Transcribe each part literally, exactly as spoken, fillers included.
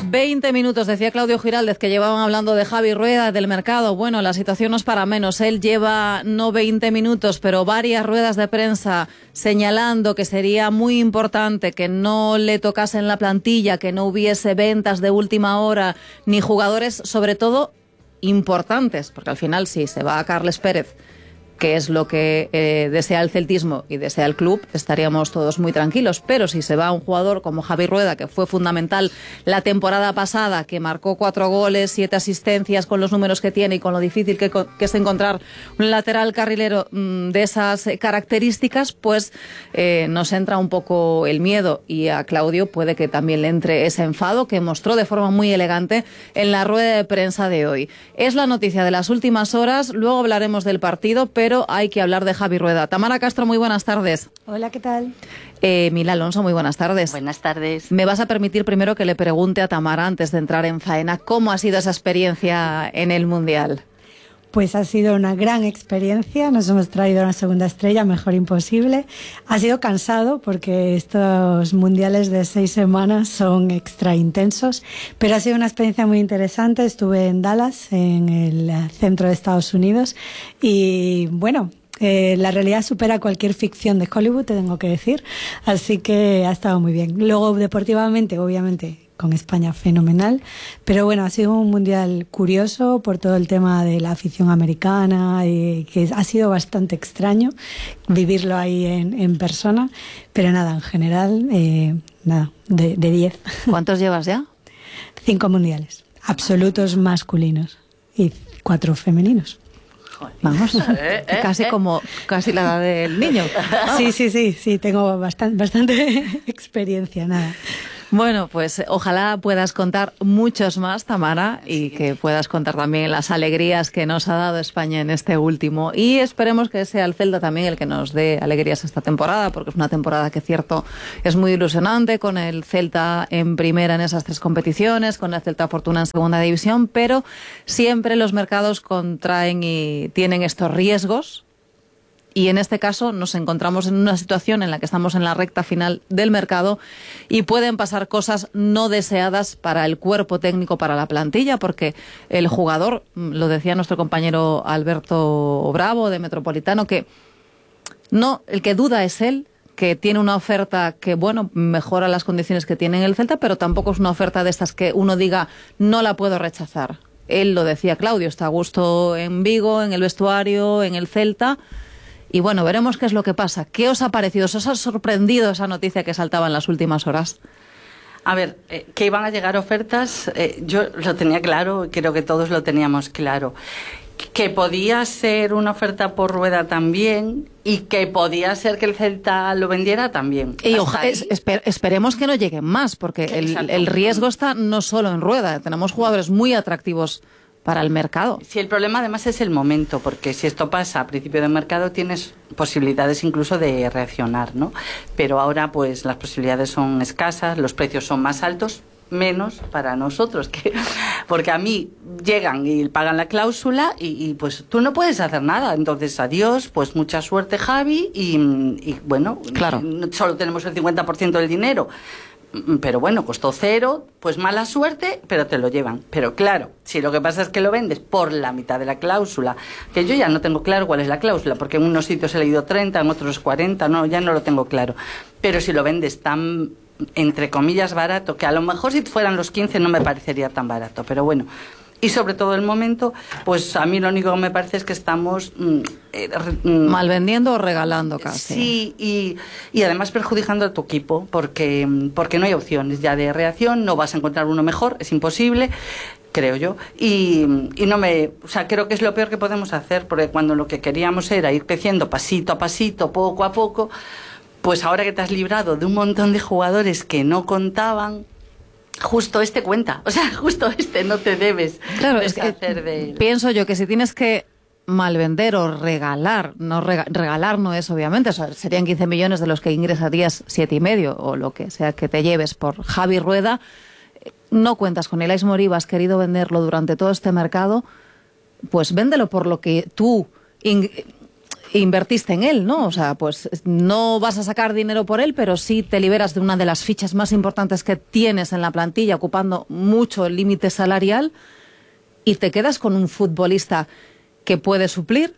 veinte minutos, decía Claudio Giraldez, que llevaban hablando de Javi Rueda, del mercado. Bueno, la situación no es para menos. Él lleva no veinte minutos, pero varias ruedas de prensa señalando que sería muy importante que no le tocase en la plantilla, que no hubiese ventas de última hora, ni jugadores, sobre todo, importantes. Porque al final, sí, se va a Carles Pérez, que es lo que eh, desea el celtismo y desea el club, estaríamos todos muy tranquilos. Pero si se va un jugador como Javi Rueda, que fue fundamental la temporada pasada, que marcó cuatro goles, siete asistencias, con los números que tiene y con lo difícil que, que es encontrar un lateral carrilero mmm, de esas características, pues eh, nos entra un poco el miedo. Y a Claudio puede que también le entre ese enfado que mostró de forma muy elegante en la rueda de prensa de hoy. Es la noticia de las últimas horas, luego hablaremos del partido, pero pero hay que hablar de Javi Rueda. Tamara Castro, muy buenas tardes. Hola, ¿qué tal? Eh, Mila Alonso, muy buenas tardes. Buenas tardes. Me vas a permitir primero que le pregunte a Tamara, antes de entrar en faena, ¿cómo ha sido esa experiencia en el Mundial? Pues ha sido una gran experiencia, nos hemos traído una segunda estrella, mejor imposible. Ha sido cansado porque estos mundiales de seis semanas son extra intensos, pero ha sido una experiencia muy interesante. Estuve en Dallas, en el centro de Estados Unidos, y bueno, Eh, la realidad supera cualquier ficción de Hollywood, te tengo que decir, así que ha estado muy bien. Luego, deportivamente, obviamente, con España fenomenal, pero bueno, ha sido un mundial curioso por todo el tema de la afición americana, y que ha sido bastante extraño vivirlo ahí en, en persona, pero nada, en general, eh, nada, de diez. ¿Cuántos llevas ya? Cinco mundiales, absolutos masculinos y cuatro femeninos. Vamos, eh, eh, casi eh. como casi la edad del niño. Sí, sí, sí, sí, tengo bastante, bastante experiencia, nada. Bueno, pues ojalá puedas contar muchos más, Tamara, y que puedas contar también las alegrías que nos ha dado España en este último. Y esperemos que sea el Celta también el que nos dé alegrías esta temporada, porque es una temporada que, cierto, es muy ilusionante, con el Celta en primera en esas tres competiciones, con el Celta Fortuna en segunda división, pero siempre los mercados contraen y tienen estos riesgos. Y en este caso nos encontramos en una situación en la que estamos en la recta final del mercado y pueden pasar cosas no deseadas para el cuerpo técnico, para la plantilla, porque el jugador, lo decía nuestro compañero Alberto Bravo de Metropolitano, que no, el que duda es él, que tiene una oferta que, bueno, mejora las condiciones que tiene en el Celta, pero tampoco es una oferta de estas que uno diga no la puedo rechazar. Él lo decía, Claudio, está a gusto en Vigo, en el vestuario, en el Celta. Y bueno, veremos qué es lo que pasa. ¿Qué os ha parecido? ¿Os ha sorprendido esa noticia que saltaba en las últimas horas? A ver, eh, que iban a llegar ofertas, eh, yo lo tenía claro, creo que todos lo teníamos claro. Que podía ser una oferta por Rueda también, y que podía ser que el Celta lo vendiera también. Y ojalá, es, esper, esperemos que no lleguen más, porque el, el riesgo está no solo en Rueda. Tenemos jugadores muy atractivos para el mercado. Sí, el problema además es el momento, porque si esto pasa a principio de mercado tienes posibilidades incluso de reaccionar, ¿no? Pero ahora pues las posibilidades son escasas, los precios son más altos, menos para nosotros, que porque a mí llegan y pagan la cláusula y, y pues tú no puedes hacer nada. Entonces, adiós, pues mucha suerte, Javi, y, y bueno, claro, solo tenemos el cincuenta por ciento del dinero. Pero bueno, costó cero, pues mala suerte, pero te lo llevan. Pero claro, si lo que pasa es que lo vendes por la mitad de la cláusula, que yo ya no tengo claro cuál es la cláusula, porque en unos sitios he leído treinta, en otros cuarenta, no, ya no lo tengo claro. Pero si lo vendes tan, entre comillas, barato, que a lo mejor si fueran los quince no me parecería tan barato, pero bueno. Y sobre todo el momento, pues a mí lo único que me parece es que estamos mm, eh, mm, mal vendiendo o regalando casi. Sí, y, y además perjudicando a tu equipo, porque, porque no hay opciones ya de reacción, no vas a encontrar uno mejor, es imposible, creo yo. Y, y no me, o sea, creo que es lo peor que podemos hacer, porque cuando lo que queríamos era ir creciendo pasito a pasito, poco a poco, pues ahora que te has librado de un montón de jugadores que no contaban, justo este cuenta, o sea, justo este no te debes claro, deshacer es que de él. Pienso yo que si tienes que malvender o regalar, no rega, regalar no es obviamente, o sea, serían quince millones de los que ingresarías siete y medio o lo que sea que te lleves por Javi Rueda, no cuentas con Ilais Moriba, has querido venderlo durante todo este mercado, pues véndelo por lo que tú invertiste en él, ¿no? O sea, pues no vas a sacar dinero por él, pero sí te liberas de una de las fichas más importantes que tienes en la plantilla, ocupando mucho el límite salarial, y te quedas con un futbolista que puede suplir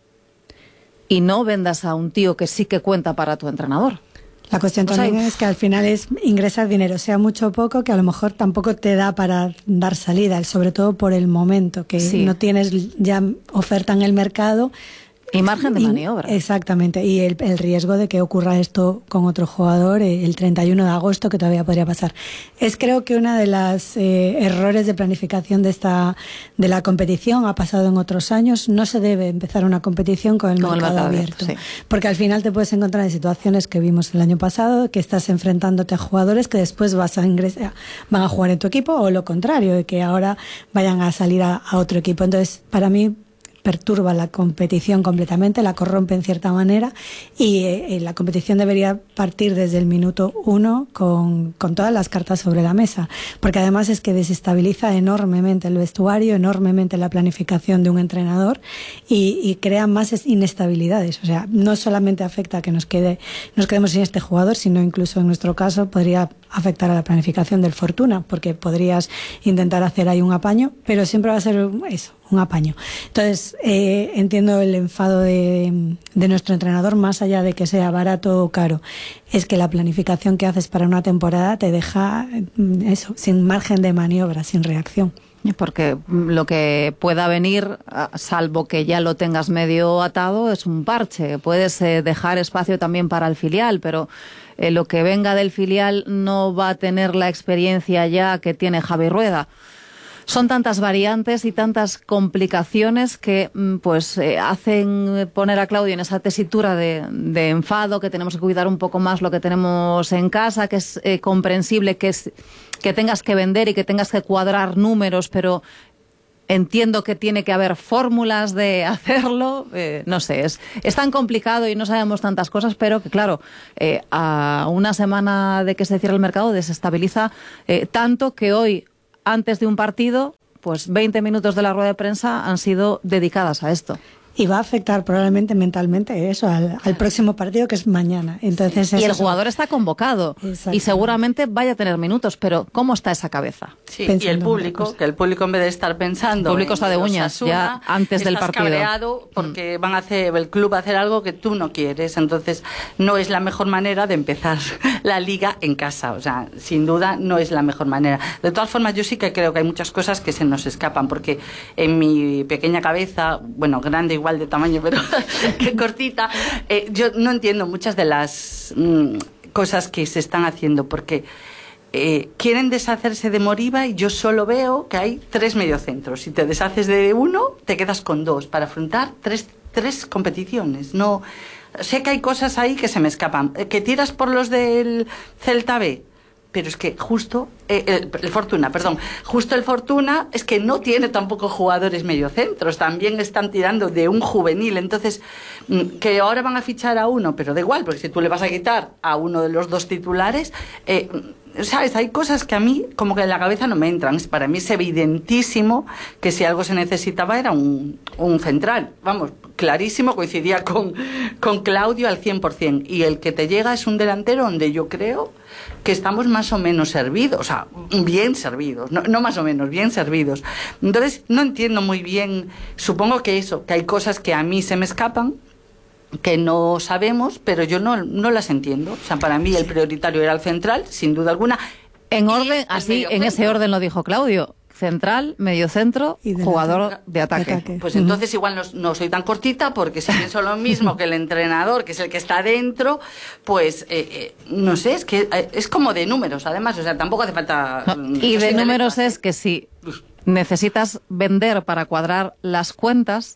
y no vendas a un tío que sí que cuenta para tu entrenador. La cuestión O sea, también es que al final es ingresar dinero, sea mucho o poco, que a lo mejor tampoco te da para dar salida, sobre todo por el momento, que sí. no tienes ya oferta en el mercado. Y margen de Y- maniobra. Exactamente, y el, el riesgo de que ocurra esto con otro jugador eh, el treinta y uno de agosto, que todavía podría pasar. Es creo que una de las eh, errores de planificación de esta de la competición, ha pasado en otros años. No se debe empezar una competición con el, Con el mercado, mercado abierto, abierto, sí. porque al final te puedes encontrar en situaciones que vimos el año pasado, que estás enfrentándote a jugadores que después vas a ingresar, van a jugar en tu equipo, o lo contrario, de que ahora vayan a salir a, a otro equipo. Entonces, para mí, perturba la competición completamente, la corrompe en cierta manera, y eh, la competición debería partir desde el minuto uno con, con todas las cartas sobre la mesa, porque además es que desestabiliza enormemente el vestuario, enormemente la planificación de un entrenador, y, y crea más inestabilidades. O sea, no solamente afecta a que nos quede, nos quedemos sin este jugador, sino incluso en nuestro caso podría afectar a la planificación del Fortuna, porque podrías intentar hacer ahí un apaño, pero siempre va a ser eso, un apaño. Entonces, eh, entiendo el enfado de, de nuestro entrenador, más allá de que sea barato o caro. Es que la planificación que haces para una temporada te deja eso, sin margen de maniobra, sin reacción. Porque lo que pueda venir, salvo que ya lo tengas medio atado, es un parche. Puedes eh, dejar espacio también para el filial, pero eh, lo que venga del filial no va a tener la experiencia ya que tiene Javi Rueda. Son tantas variantes y tantas complicaciones que pues eh, hacen poner a Claudio en esa tesitura de, de enfado, que tenemos que cuidar un poco más lo que tenemos en casa, que es eh, comprensible que, es, que tengas que vender y que tengas que cuadrar números, pero entiendo que tiene que haber fórmulas de hacerlo. Eh, no sé, es, es tan complicado y no sabemos tantas cosas, pero que claro, eh, a una semana de que se cierre el mercado desestabiliza eh, tanto que hoy, antes de un partido, pues veinte minutos de la rueda de prensa han sido dedicadas a esto. Y va a afectar probablemente mentalmente eso al, al próximo partido, que es mañana. Entonces, sí. Y el eso. jugador está convocado y seguramente vaya a tener minutos, pero ¿cómo está esa cabeza? Sí, y el público, que el público en vez de estar pensando, el público está de uñas Osasuna, ya antes del partido. Estás cabreado porque van a hacer el club a hacer algo que tú no quieres. Entonces no es la mejor manera de empezar la liga en casa. O sea, sin duda no es la mejor manera. De todas formas, yo sí que creo que hay muchas cosas que se nos escapan, porque en mi pequeña cabeza, bueno, grande igual de tamaño, pero que cortita, eh, yo no entiendo muchas de las mm, cosas que se están haciendo, porque eh, quieren deshacerse de Moriba y yo solo veo que hay tres mediocentros. Si te deshaces de uno, te quedas con dos para afrontar tres, tres competiciones. No, sé que hay cosas ahí que se me escapan. ¿Que tiras por los del Celta B? Pero es que justo eh, el, el Fortuna, perdón, justo el Fortuna es que no tiene tampoco jugadores mediocentros, también están tirando de un juvenil. Entonces, que ahora van a fichar a uno, pero da igual, porque si tú le vas a quitar a uno de los dos titulares, eh, ¿sabes? Hay cosas que a mí como que en la cabeza no me entran. Para mí es evidentísimo que si algo se necesitaba era un, un central, vamos, clarísimo, coincidía con, con Claudio al cien por ciento. Y el que te llega es un delantero donde yo creo que estamos más o menos servidos, o sea, bien servidos, no, no más o menos, bien servidos. Entonces, no entiendo muy bien, supongo que eso, que hay cosas que a mí se me escapan, que no sabemos, pero yo no, no las entiendo. O sea, para mí el prioritario era el central, sin duda alguna. En orden, así, en ese orden lo dijo Claudio. Central, mediocentro, jugador de ataque. de ataque. Pues entonces igual no, no soy tan cortita, porque si pienso lo mismo que el entrenador, que es el que está dentro, pues eh, eh, no sé, es que eh, es como de números, además, o sea, tampoco hace falta... No, y de números es que si necesitas vender para cuadrar las cuentas,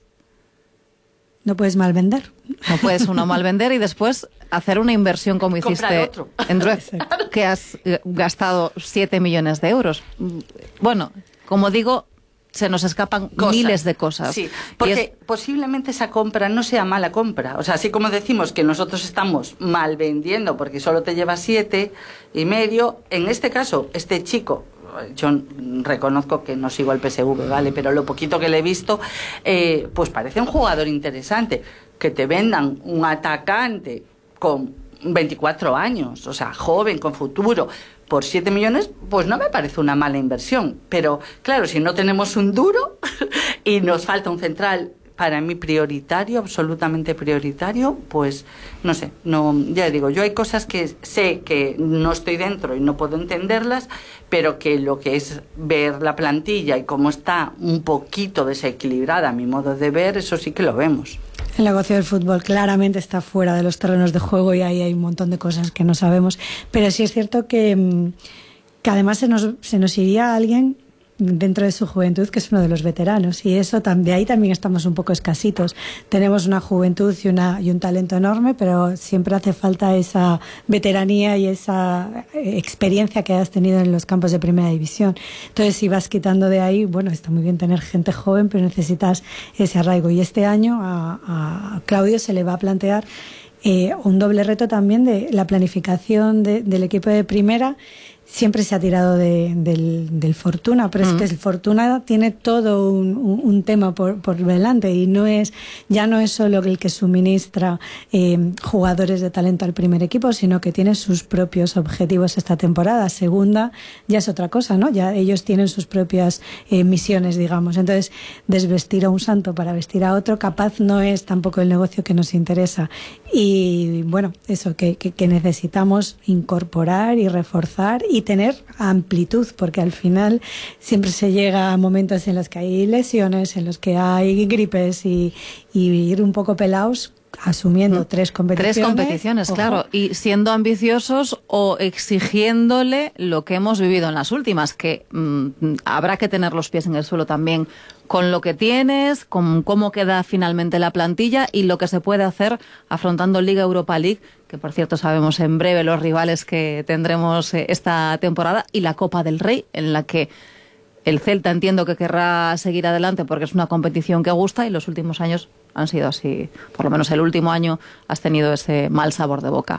no puedes mal vender. No puedes uno mal vender y después hacer una inversión como hiciste otro. en Druez, que has gastado siete millones de euros. Bueno, como digo, se nos escapan cosas. miles de cosas. Sí, porque es... posiblemente esa compra no sea mala compra. O sea, así como decimos que nosotros estamos mal vendiendo porque solo te lleva siete y medio, en este caso, este chico... Yo reconozco que no sigo al P S V, ¿vale? Pero lo poquito que le he visto, eh, pues parece un jugador interesante. que te vendan un atacante con veinticuatro años, o sea, joven, con futuro, por siete millones, pues no me parece una mala inversión. Pero claro, si no tenemos un duro y nos falta un central, para mí prioritario, absolutamente prioritario, pues no sé, no, ya digo, yo hay cosas que sé que no estoy dentro y no puedo entenderlas, pero que lo que es ver la plantilla y cómo está un poquito desequilibrada a mi modo de ver, eso sí que lo vemos. El negocio del fútbol claramente está fuera de los terrenos de juego y ahí hay un montón de cosas que no sabemos, pero sí es cierto que, que además se nos, se nos iría alguien dentro de su juventud, que es uno de los veteranos, y eso de ahí también estamos un poco escasitos. Tenemos una juventud y, una, y un talento enorme, pero siempre hace falta esa veteranía y esa experiencia que has tenido en los campos de primera división. Entonces, si vas quitando de ahí, bueno, está muy bien tener gente joven, pero necesitas ese arraigo. Y este año a, a Claudio se le va a plantear eh, un doble reto también de la planificación de, del equipo de primera. Siempre se ha tirado de, del, del Fortuna, pero mm. es que el Fortuna tiene todo un, un, un tema por, por delante y no es ya no es solo el que suministra eh, jugadores de talento al primer equipo, sino que tiene sus propios objetivos esta temporada. Segunda ya es otra cosa, ¿no? Ya ellos tienen sus propias eh, misiones, digamos. Entonces, desvestir a un santo para vestir a otro, capaz no es tampoco el negocio que nos interesa. Y bueno, eso, que, que, que necesitamos incorporar y reforzar y tener amplitud, porque al final siempre se llega a momentos en los que hay lesiones, en los que hay gripes y, y ir un poco pelados asumiendo mm. tres competiciones. Tres competiciones, ojo. Claro, y siendo ambiciosos o exigiéndole lo que hemos vivido en las últimas, que mmm, habrá que tener los pies en el suelo también con lo que tienes, con cómo queda finalmente la plantilla y lo que se puede hacer afrontando Liga Europa League, que por cierto sabemos en breve los rivales que tendremos esta temporada, y la Copa del Rey, en la que el Celta entiendo que querrá seguir adelante porque es una competición que gusta y los últimos años han sido así. Por lo menos el último año has tenido ese mal sabor de boca.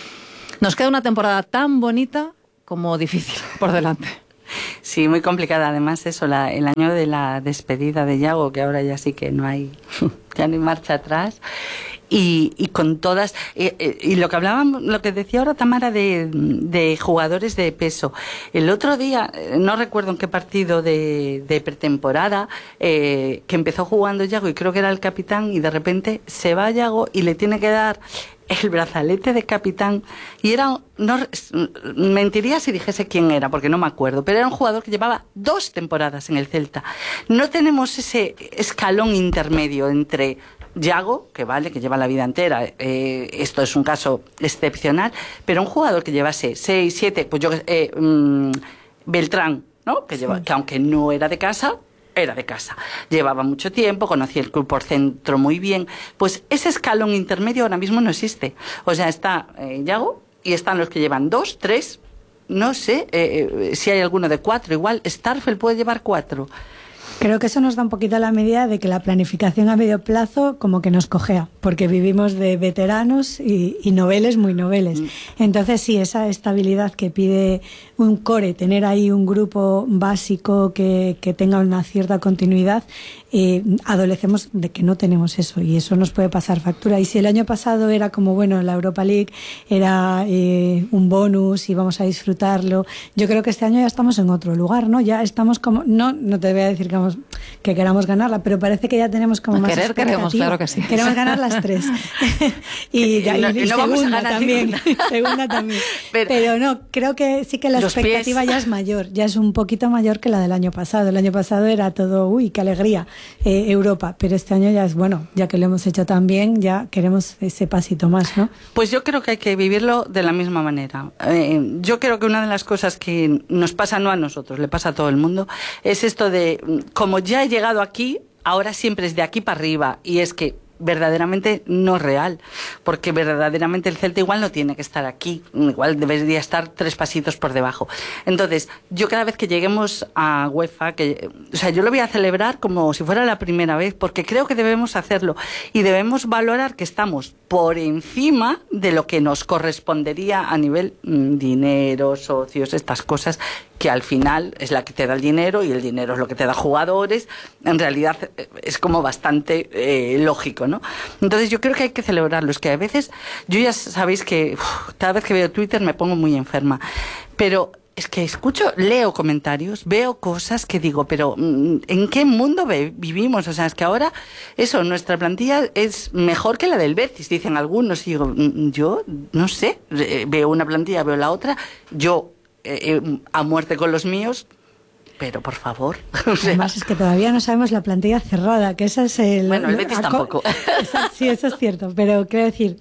Nos queda una temporada tan bonita como difícil por delante. Sí, muy complicada. Además, eso, la, el año de la despedida de Yago, que ahora ya sí que no hay, ya no hay marcha atrás. Y, y con todas, y, y lo que hablábamos, lo que decía ahora Tamara de, de jugadores de peso. El otro día, no recuerdo en qué partido de, de pretemporada, eh, que empezó jugando Yago y creo que era el capitán y de repente se va Yago y le tiene que dar el brazalete de capitán y era, no mentiría si dijese quién era porque no me acuerdo, pero era un jugador que llevaba dos temporadas en el Celta. No tenemos ese escalón intermedio entre Yago, que vale, que lleva la vida entera, eh, esto es un caso excepcional, pero un jugador que llevase seis, siete, pues yo, eh, um, Beltrán, ¿no? Que, lleva, sí. que aunque no era de casa, era de casa. Llevaba mucho tiempo, conocía el club por centro muy bien. Pues ese escalón intermedio ahora mismo no existe. O sea, está eh, Yago y están los que llevan dos, tres, no sé eh, si hay alguno de cuatro. Igual Starfel puede llevar cuatro. Creo que eso nos da un poquito la medida de que la planificación a medio plazo como que nos cojea, porque vivimos de veteranos y, y noveles muy noveles. Mm. Entonces sí, esa estabilidad que pide un core, tener ahí un grupo básico que, que tenga una cierta continuidad, eh, adolecemos de que no tenemos eso y eso nos puede pasar factura. Y si el año pasado era como, bueno, la Europa League era eh, un bonus y vamos a disfrutarlo, yo creo que este año ya estamos en otro lugar, ¿no? Ya estamos como, no, no te voy a decir que vamos que queramos ganarla, pero parece que ya tenemos como más querer queremos, claro que sí. Queremos ganar las tres. y, ya, y, no, y, y no vamos a ganar también, segunda también. Pero, pero no, creo que sí que la expectativa pies. ya es mayor, ya es un poquito mayor que la del año pasado. El año pasado era todo, uy, qué alegría, eh, Europa, pero este año ya es bueno, ya que lo hemos hecho tan bien, ya queremos ese pasito más, ¿no? Pues yo creo que hay que vivirlo de la misma manera. Eh, yo creo que una de las cosas que nos pasa, no a nosotros, le pasa a todo el mundo, es esto de como ya he llegado aquí, ahora siempre es de aquí para arriba, y es que verdaderamente no es real, porque verdaderamente el Celta igual no tiene que estar aquí, igual debería estar tres pasitos por debajo. Entonces, yo cada vez que lleguemos a UEFA, que, o sea, yo lo voy a celebrar como si fuera la primera vez, porque creo que debemos hacerlo y debemos valorar que estamos por encima de lo que nos correspondería a nivel mmm, dinero, socios, estas cosas, que al final es la que te da el dinero y el dinero es lo que te da jugadores. En realidad es como bastante eh, lógico, ¿no? Entonces yo creo que hay que celebrarlo. Es que a veces, yo ya sabéis que uf, cada vez que veo Twitter me pongo muy enferma, pero es que escucho, leo comentarios, veo cosas que digo, pero ¿en qué mundo vivimos? O sea, es que ahora, eso, nuestra plantilla es mejor que la del Betis, dicen algunos. Y digo, yo no sé, veo una plantilla, veo la otra, yo eh, a muerte con los míos, pero por favor. O sea, además es que todavía no sabemos la plantilla cerrada, que esa es el... Bueno, el Betis tampoco. Esa, sí, eso es cierto, pero quiero decir,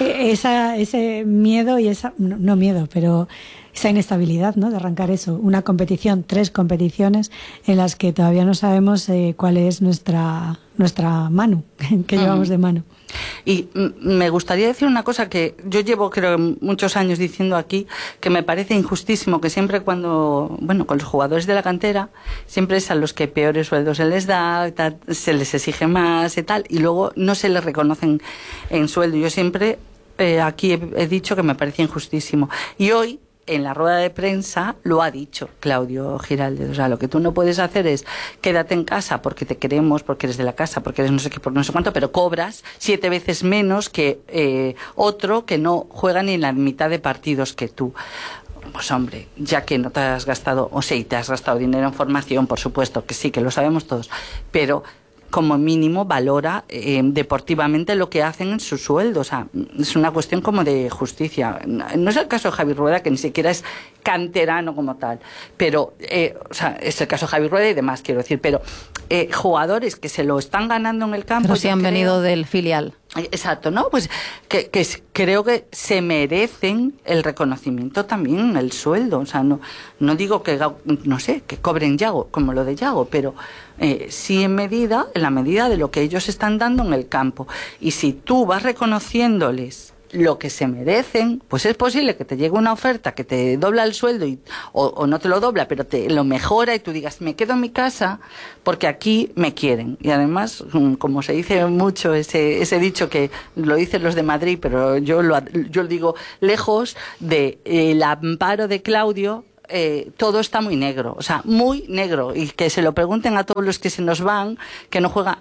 esa, ese miedo y esa... No, no miedo, pero... esa inestabilidad, ¿no? De arrancar eso, una competición, tres competiciones en las que todavía no sabemos eh, cuál es nuestra nuestra mano, que uh-huh. llevamos de mano. Y me gustaría decir una cosa que yo llevo, creo, muchos años diciendo aquí, que me parece injustísimo, que siempre cuando, bueno, con los jugadores de la cantera, siempre es a los que peores sueldos se les da, tal, se les exige más y tal, y luego no se les reconocen en sueldo. Yo siempre eh, aquí he, he dicho que me parece injustísimo. Y hoy, en la rueda de prensa lo ha dicho Claudio Giraldez. O sea, lo que tú no puedes hacer es quédate en casa porque te queremos, porque eres de la casa, porque eres no sé qué, por no sé cuánto, pero cobras siete veces menos que eh, otro que no juega ni la mitad de partidos que tú. Pues hombre, ya que no te has gastado, o sea, te has gastado dinero en formación, por supuesto que sí, que lo sabemos todos, pero como mínimo valora eh, deportivamente lo que hacen en su sueldo. O sea, es una cuestión como de justicia. No es el caso de Javi Rueda, que ni siquiera es canterano como tal, pero eh, o sea, es el caso de Javi Rueda y demás, quiero decir, pero eh, jugadores que se lo están ganando en el campo... Pero si han creo, venido del filial. Exacto, ¿no? Pues que, que creo que se merecen el reconocimiento también, el sueldo. O sea, no, no digo que, no sé, que cobren Yago, como lo de Yago, pero eh, sí en medida, en la medida de lo que ellos están dando en el campo. Y si tú vas reconociéndoles lo que se merecen, pues es posible que te llegue una oferta que te dobla el sueldo y, o, o no te lo dobla, pero te lo mejora y tú digas, me quedo en mi casa porque aquí me quieren. Y además, como se dice mucho ese, ese dicho que lo dicen los de Madrid, pero yo lo, yo lo digo lejos de el amparo de Claudio, eh, todo está muy negro, o sea, muy negro. Y que se lo pregunten a todos los que se nos van, que no juegan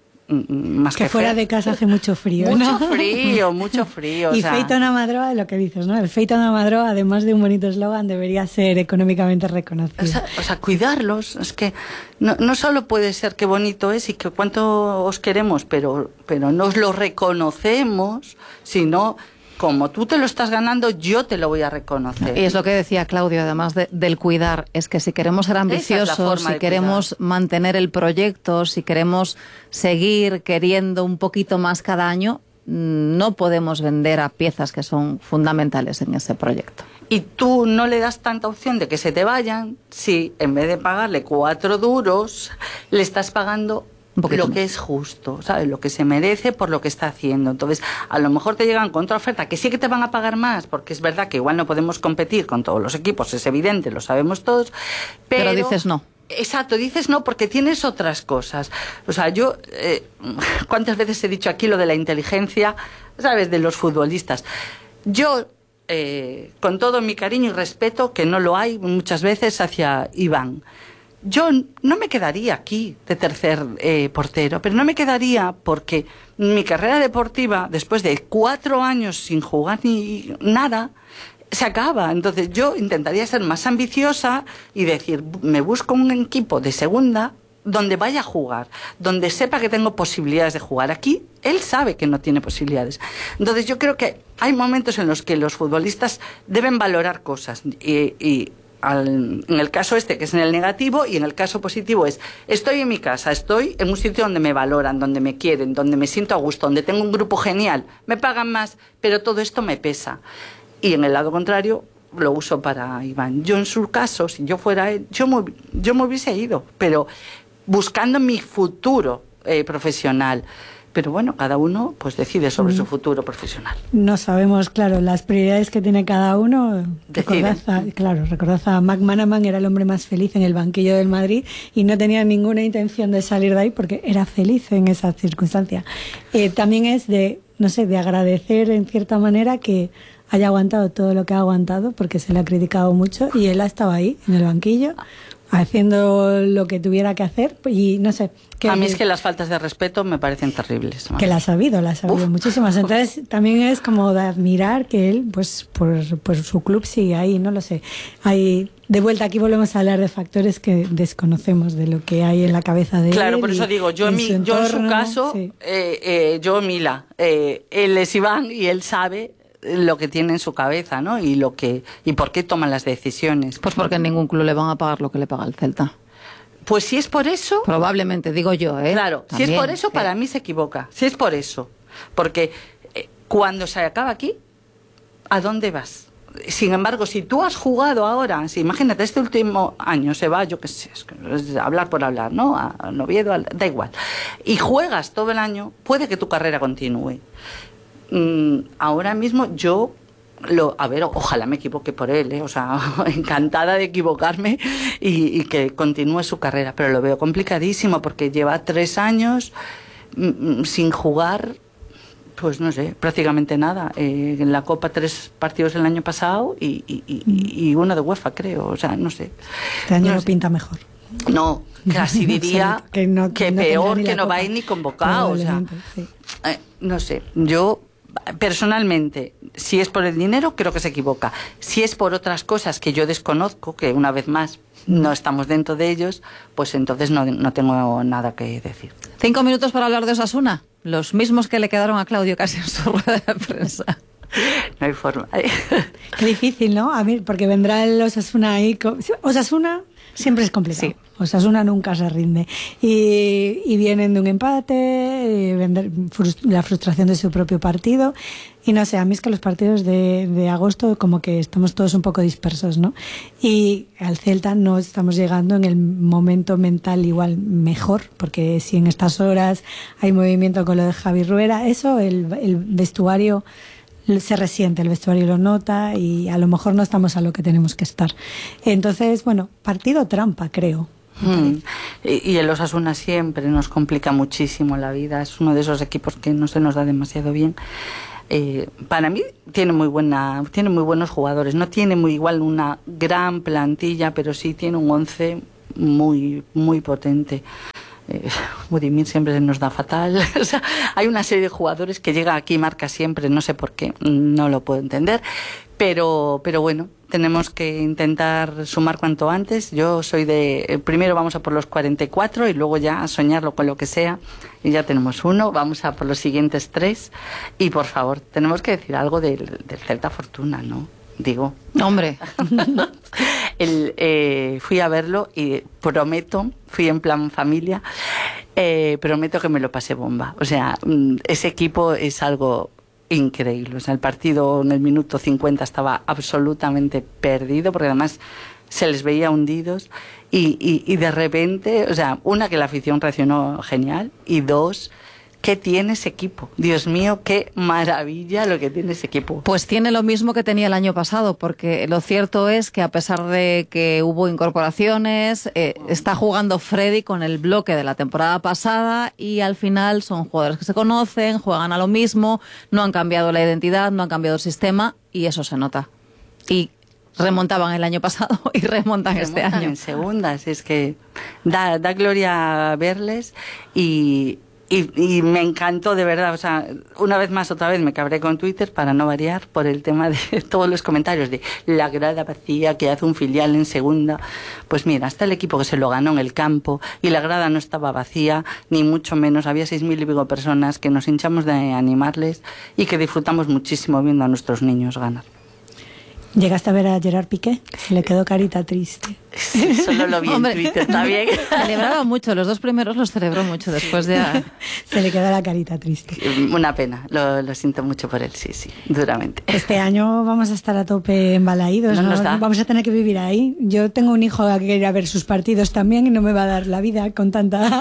más que, que fuera de casa hace mucho frío, mucho ¿no? frío, mucho frío. Y o sea... feito na Madroa, lo que dices, ¿no? El feito na Madroa, además de un bonito eslogan, debería ser económicamente reconocido. O sea, o sea, cuidarlos, es que no, no solo puede ser qué bonito es y que cuánto os queremos, pero, pero no os lo reconocemos, sino... como tú te lo estás ganando, yo te lo voy a reconocer. Y es lo que decía Claudio, además de, del cuidar, es que si queremos ser ambiciosos, si queremos cuidar. mantener el proyecto, si queremos seguir queriendo un poquito más cada año, no podemos vender a piezas que son fundamentales en ese proyecto. Y tú no le das tanta opción de que se te vayan si en vez de pagarle cuatro duros, le estás pagando lo que es justo, ¿sabes? Lo que se merece por lo que está haciendo. Entonces, a lo mejor te llegan contraoferta, que sí que te van a pagar más, porque es verdad que igual no podemos competir con todos los equipos, es evidente, lo sabemos todos, pero... Pero dices no. Exacto, dices no porque tienes otras cosas. O sea, yo, eh, ¿cuántas veces he dicho aquí lo de la inteligencia, ¿sabes?, de los futbolistas? Yo, eh, con todo mi cariño y respeto, que no lo hay muchas veces hacia Iván, yo no me quedaría aquí de tercer eh, portero, pero no me quedaría porque mi carrera deportiva, después de cuatro años sin jugar ni nada, se acaba. Entonces yo intentaría ser más ambiciosa y decir, me busco un equipo de segunda donde vaya a jugar, donde sepa que tengo posibilidades de jugar. Aquí él sabe que no tiene posibilidades. Entonces yo creo que hay momentos en los que los futbolistas deben valorar cosas y... y Al, en el caso este, que es en el negativo, y en el caso positivo es, estoy en mi casa, estoy en un sitio donde me valoran, donde me quieren, donde me siento a gusto, donde tengo un grupo genial, me pagan más, pero todo esto me pesa. Y en el lado contrario, lo uso para Iván. Yo en su caso, si yo fuera él, yo me, yo me hubiese ido, pero buscando mi futuro eh, profesional. Pero bueno, cada uno pues decide sobre mm. su futuro profesional. No sabemos, claro, las prioridades que tiene cada uno. Recordad a, claro, recordad a McManaman, era el hombre más feliz en el banquillo del Madrid y no tenía ninguna intención de salir de ahí porque era feliz en esa circunstancia. Eh, también es de, no sé, de agradecer en cierta manera que haya aguantado todo lo que ha aguantado, porque se le ha criticado mucho y él ha estado ahí en el banquillo haciendo lo que tuviera que hacer y no sé. Que, a mí es que las faltas de respeto me parecen terribles. Que las ha habido, las ha habido muchísimas. Entonces también es como de admirar que él, pues por, por su club sigue ahí, no lo sé. Hay, de vuelta aquí volvemos a hablar de factores que desconocemos, de lo que hay en la cabeza de claro, él. Claro, por eso digo, yo en, mi, entorno, yo en su caso, sí. eh, eh, yo Mila, eh, él es Iván y él sabe lo que tiene en su cabeza, ¿no? Y lo que y por qué toman las decisiones. Pues porque en ningún club le van a pagar lo que le paga el Celta. Pues si es por eso... Probablemente, digo yo, ¿eh? Claro, también, si es por eso, sí. Para mí se equivoca. Si es por eso. Porque eh, cuando se acaba aquí, ¿a dónde vas? Sin embargo, si tú has jugado ahora, si imagínate, este último año se va, yo qué sé, es, es hablar por hablar, ¿no? A, a Oviedo, a, da igual. Y juegas todo el año, puede que tu carrera continúe. Mm, ahora mismo yo... Lo, a ver, ojalá me equivoque por él, ¿eh? O sea, encantada de equivocarme y, y que continúe su carrera, pero lo veo complicadísimo porque lleva tres años mm, sin jugar, pues no sé, prácticamente nada. Eh, en la Copa tres partidos el año pasado y, y, y, y uno de UEFA, creo, o sea, no sé. Este año no lo sé. pinta mejor. No, casi diría que, no, que no peor que no Copa. va a ir ni convocado, o sea, sí. eh, no sé, yo... Personalmente, si es por el dinero, creo que se equivoca. Si es por otras cosas que yo desconozco, que una vez más no estamos dentro de ellos, pues entonces no, no tengo nada que decir. Cinco minutos para hablar de Osasuna, los mismos que le quedaron a Claudio casi en su rueda de prensa. No hay forma. Qué difícil, ¿no? A ver, porque vendrá el Osasuna ahí. Con... Osasuna siempre es complicado. Sí. Osasuna nunca se rinde. Y, y vienen de un empate, vender, frust- la frustración de su propio partido. Y no sé, a mí es que los partidos de, de agosto como que estamos todos un poco dispersos, ¿no? Y al Celta no estamos llegando en el momento mental igual mejor, porque si en estas horas hay movimiento con lo de Javi Ruera, eso, el, el vestuario... se resiente, el vestuario lo nota y a lo mejor no estamos a lo que tenemos que estar. Entonces, bueno, partido trampa, creo. Hmm. Y, y el Osasuna siempre nos complica muchísimo la vida. Es uno de esos equipos que no se nos da demasiado bien. Eh, para mí tiene muy buena, tiene muy buenos jugadores. No tiene muy igual una gran plantilla, pero sí tiene un once muy, muy potente. Eh, Budimir siempre se nos da fatal. O sea, hay una serie de jugadores que llega aquí y marca siempre, no sé por qué, no lo puedo entender, pero, pero bueno, tenemos que intentar sumar cuanto antes. Yo soy de, primero vamos a por los cuarenta y cuatro y luego ya a soñarlo con lo que sea, y ya tenemos uno, vamos a por los siguientes tres, y por favor, tenemos que decir algo del, del Celta Fortuna, ¿no? Digo, hombre. El, eh, fui a verlo y prometo, fui en plan familia, eh, prometo que me lo pasé bomba. O sea, ese equipo es algo increíble. O sea, el partido en el minuto cincuenta estaba absolutamente perdido, porque además se les veía hundidos y, y, y de repente, o sea, una, que la afición reaccionó genial, y dos, ¿qué tiene ese equipo? Dios mío, qué maravilla lo que tiene ese equipo. Pues tiene lo mismo que tenía el año pasado, porque lo cierto es que a pesar de que hubo incorporaciones, eh, está jugando Freddy con el bloque de la temporada pasada y al final son jugadores que se conocen, juegan a lo mismo, no han cambiado la identidad, no han cambiado el sistema y eso se nota. Y remontaban el año pasado y remontan, remontan este año. En segundas, es que da, da gloria verles y... Y, y me encantó, de verdad, o sea, una vez más, otra vez me cabré con Twitter para no variar por el tema de todos los comentarios de la grada vacía que hace un filial en segunda. Pues mira, hasta el equipo que se lo ganó en el campo y la grada no estaba vacía, ni mucho menos, había seis mil y pico personas que nos hinchamos de animarles y que disfrutamos muchísimo viendo a nuestros niños ganar. ¿Llegaste a ver a Gerard Piqué? Se le quedó carita triste. Sí, solo lo vi en Twitter también. Celebraba mucho, los dos primeros los celebró mucho, después de... Se le quedó la carita triste. Una pena, lo, lo siento mucho por él, sí, sí, duramente. Este año vamos a estar a tope embalaídos, ¿no? ¿no? Vamos a tener que vivir ahí. Yo tengo un hijo que quiere ir a ver sus partidos también y no me va a dar la vida con tanta...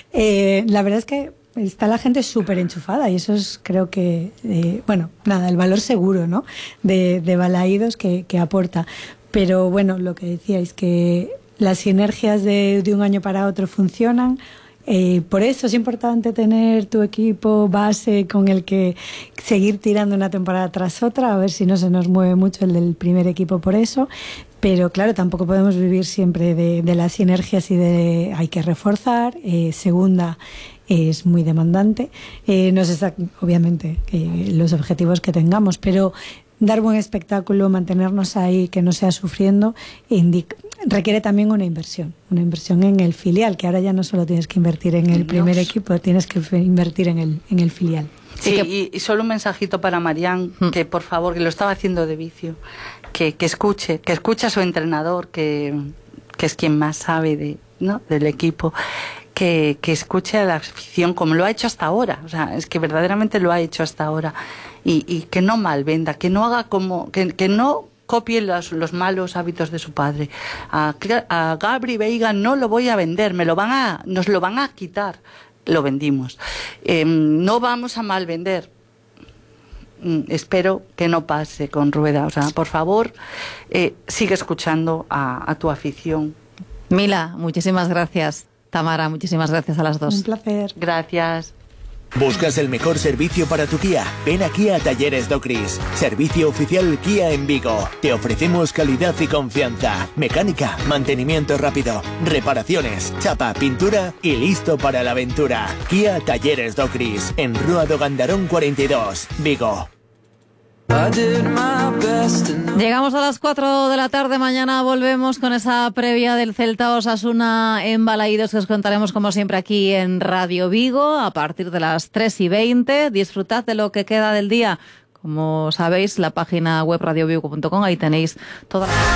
Eh, la verdad es que está la gente súper enchufada y eso es, creo que, eh, bueno, nada, el valor seguro, ¿no? De, de Balaídos que, que aporta. Pero bueno, lo que decíais, que las sinergias de, de un año para otro funcionan. Eh, por eso es importante tener tu equipo base con el que seguir tirando una temporada tras otra, a ver si no se nos mueve mucho el del primer equipo por eso. Pero claro, tampoco podemos vivir siempre de, de las sinergias y de hay que reforzar. Eh, segunda, es muy demandante. Eh, no sé obviamente eh, los objetivos que tengamos, pero dar buen espectáculo, mantenernos ahí, que no sea sufriendo, indica, requiere también una inversión, una inversión en el filial, que ahora ya no solo tienes que invertir en el primer Dios. equipo, tienes que invertir en el, en el filial. Sí, que... y, y solo un mensajito para Marián, mm. que por favor, que lo estaba haciendo de vicio, que, que escuche, que escuche a su entrenador, que, que es quien más sabe de, ¿no? del equipo, que, que escuche a la afición como lo ha hecho hasta ahora, o sea, es que verdaderamente lo ha hecho hasta ahora, y, y que no malvenda, que no haga como, que, que no copie los, los malos hábitos de su padre. A, a Gabri Veiga no lo voy a vender, me lo van a, nos lo van a quitar. Lo vendimos. Eh, no vamos a mal vender. Mm, espero que no pase con Rueda. O sea, por favor, eh, sigue escuchando a, a tu afición. Mila, muchísimas gracias. Tamara, muchísimas gracias a las dos. Un placer. Gracias. ¿Buscas el mejor servicio para tu Kia? Ven aquí a Talleres Docris, servicio oficial Kia en Vigo. Te ofrecemos calidad y confianza, mecánica, mantenimiento rápido, reparaciones, chapa, pintura y listo para la aventura. Kia Talleres Docris, en Rúa do Gandarón cuarenta y dos, Vigo. Llegamos a las cuatro de la tarde, mañana volvemos con esa previa del Celta Osasuna en Balaídos, que os contaremos como siempre aquí en Radio Vigo a partir de las tres y veinte. Disfrutad de lo que queda del día. Como sabéis, la página web radio vigo punto com, ahí tenéis toda la...